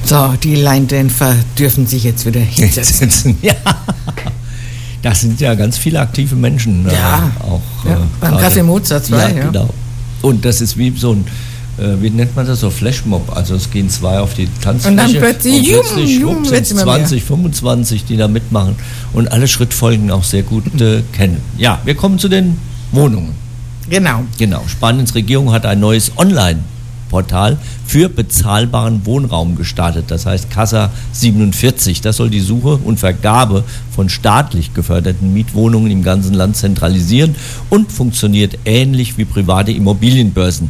So, die Leindämpfer dürfen sich jetzt wieder hinsetzen. Ja, das sind ja ganz viele aktive Menschen. Ja, auch beim Café Mozart 2. Ja, genau. Und das ist wie so ein, wie nennt man das, so Flashmob. Also es gehen zwei auf die Tanzfläche. Und dann plötzlich, sind 20, 25, die da mitmachen und alle Schrittfolgen auch sehr gut kennen. Ja, wir kommen zu den Wohnungen. Genau. Spaniens Regierung hat ein neues Online-Portal für bezahlbaren Wohnraum gestartet. Das heißt Casa 47. Das soll die Suche und Vergabe von staatlich geförderten Mietwohnungen im ganzen Land zentralisieren und funktioniert ähnlich wie private Immobilienbörsen.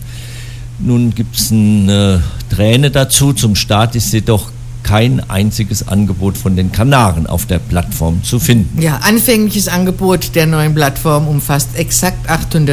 Nun gibt es eine Träne dazu. Zum Start ist jedoch kein einziges Angebot von den Kanaren auf der Plattform zu finden. Ja, anfängliches Angebot der neuen Plattform umfasst exakt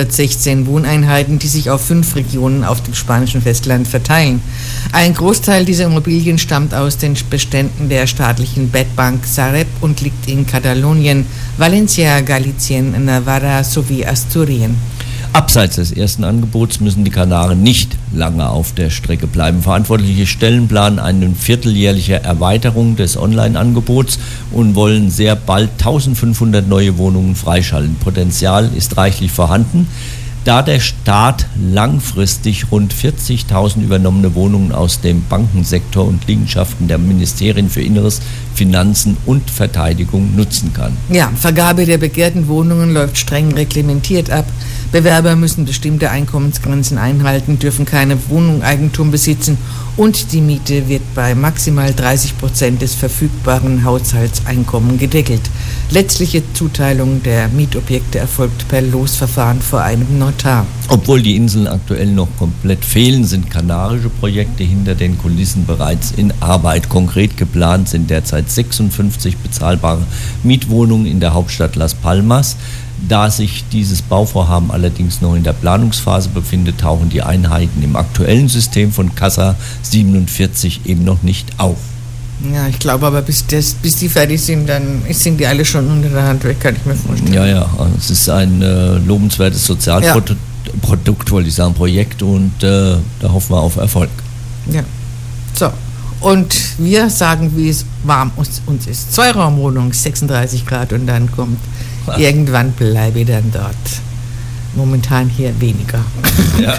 816 Wohneinheiten, die sich auf 5 Regionen auf dem spanischen Festland verteilen. Ein Großteil dieser Immobilien stammt aus den Beständen der staatlichen Bettbank Sareb und liegt in Katalonien, Valencia, Galicien, Navarra sowie Asturien. Abseits des ersten Angebots müssen die Kanaren nicht lange auf der Strecke bleiben. Verantwortliche Stellen planen eine vierteljährliche Erweiterung des Online-Angebots und wollen sehr bald 1500 neue Wohnungen freischalten. Potenzial ist reichlich vorhanden, da der Staat langfristig rund 40.000 übernommene Wohnungen aus dem Bankensektor und Liegenschaften der Ministerien für Inneres, Finanzen und Verteidigung nutzen kann. Ja, Vergabe der begehrten Wohnungen läuft streng reglementiert ab. Bewerber müssen bestimmte Einkommensgrenzen einhalten, dürfen keine Wohnung-Eigentum besitzen und die Miete wird bei maximal 30% des verfügbaren Haushaltseinkommens gedeckelt. Letztliche Zuteilung der Mietobjekte erfolgt per Losverfahren vor einem Notar. Obwohl die Inseln aktuell noch komplett fehlen, sind kanarische Projekte hinter den Kulissen bereits in Arbeit. Konkret geplant sind derzeit 56 bezahlbare Mietwohnungen in der Hauptstadt Las Palmas. Da sich dieses Bauvorhaben allerdings noch in der Planungsphase befindet, tauchen die Einheiten im aktuellen System von Casa 47 eben noch nicht auf. Ja, ich glaube aber, bis die fertig sind, dann sind die alle schon unter der Hand weg, kann ich mir vorstellen. Ja, es ist ein lobenswertes Sozialprodukt, wollte ich sagen, Projekt, und da hoffen wir auf Erfolg. Ja, so. Und wir sagen, wie es warm uns ist. 2-Raumwohnung, 36 Grad und dann kommt irgendwann bleibe ich dann dort. Momentan hier weniger. Ja.